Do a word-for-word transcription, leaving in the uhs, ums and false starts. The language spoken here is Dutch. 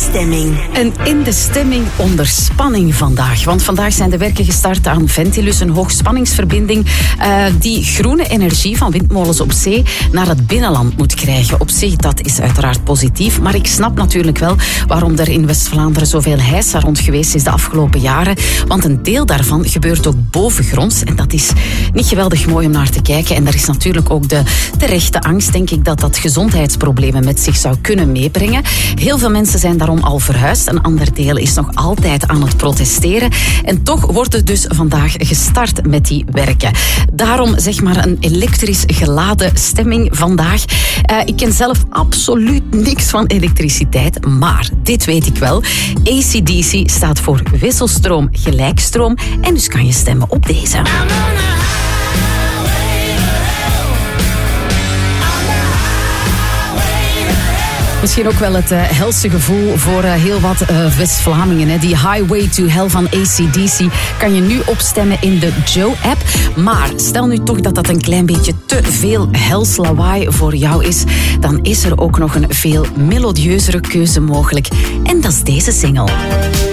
stemming. En in de stemming onder spanning vandaag. Want vandaag zijn de werken gestart aan Ventilus, een hoogspanningsverbinding uh, die groene energie van windmolens op zee naar het binnenland moet krijgen. Op zich, dat is uiteraard positief. Maar ik snap natuurlijk wel waarom er in West-Vlaanderen zoveel heisa rond geweest is de afgelopen jaren. Want een deel daarvan gebeurt ook bovengronds. En dat is niet geweldig mooi om naar te kijken. En er is natuurlijk ook de terechte angst, denk ik, dat dat gezondheidsproblemen met zich zou kunnen meebrengen. Heel veel mensen zijn daarom al verhuisd. Een ander deel is nog altijd aan het protesteren. En toch wordt het dus vandaag gestart met die werken. Daarom zeg maar een elektrisch geladen stemming vandaag. Uh, ik ken zelf absoluut niks van elektriciteit, maar dit weet ik wel. A C D C staat voor wisselstroom, gelijkstroom en dus kan je stemmen op deze. Misschien ook wel het uh, helse gevoel voor uh, heel wat uh, West-Vlamingen. Hè. Die Highway to Hell van A C D C kan je nu opstemmen in de Joe-app. Maar stel nu toch dat dat een klein beetje te veel hels lawaai voor jou is. Dan is er ook nog een veel melodieuzere keuze mogelijk. En dat is deze single.